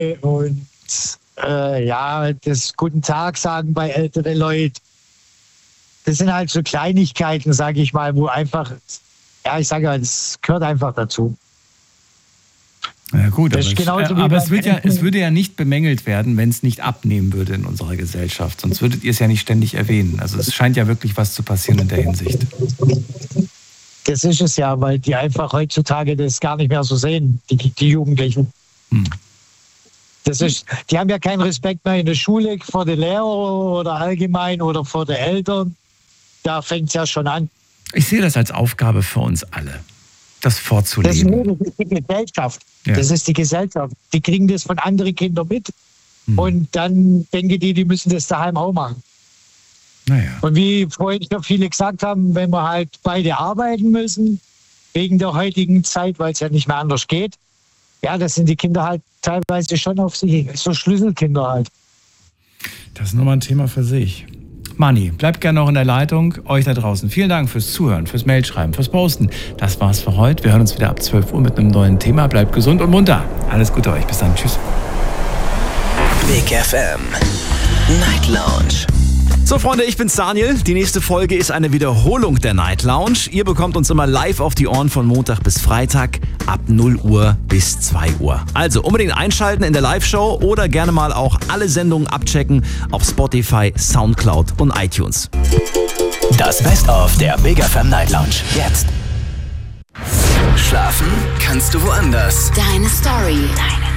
und das Guten Tag sagen bei älteren Leuten. Das sind halt so Kleinigkeiten, sage ich mal, wo einfach, ich sage ja, das gehört einfach dazu. Ja gut, aber es würde ja nicht bemängelt werden, wenn es nicht abnehmen würde in unserer Gesellschaft. Sonst würdet ihr es ja nicht ständig erwähnen. Also es scheint ja wirklich was zu passieren in der Hinsicht. Das ist es ja, weil die einfach heutzutage das gar nicht mehr so sehen, die Jugendlichen. Die haben ja keinen Respekt mehr in der Schule vor den Lehrern oder allgemein oder vor den Eltern. Da fängt es ja schon an. Ich sehe das als Aufgabe für uns alle, das vorzuleben. Das ist die Gesellschaft. Ja. Das ist die Gesellschaft. Die kriegen das von anderen Kindern mit. Und dann denken die müssen das daheim auch machen. Naja. Und wie vorhin schon viele gesagt haben, wenn wir halt beide arbeiten müssen, wegen der heutigen Zeit, weil es ja nicht mehr anders geht, das sind die Kinder halt teilweise schon auf sich, so Schlüsselkinder halt. Das ist nochmal ein Thema für sich. Manni, bleibt gerne noch in der Leitung. Euch da draußen, vielen Dank fürs Zuhören, fürs Mailschreiben, fürs Posten. Das war's für heute. Wir hören uns wieder ab 12 Uhr mit einem neuen Thema. Bleibt gesund und munter. Alles Gute euch. Bis dann. Tschüss. Big FM Night Lounge. So Freunde, ich bin's Daniel. Die nächste Folge ist eine Wiederholung der Night Lounge. Ihr bekommt uns immer live auf die Ohren von Montag bis Freitag ab 0 Uhr bis 2 Uhr. Also unbedingt einschalten in der Live-Show oder gerne mal auch alle Sendungen abchecken auf Spotify, Soundcloud und iTunes. Das Best-of der Big FM Night Lounge. Jetzt. Schlafen kannst du woanders. Deine Story.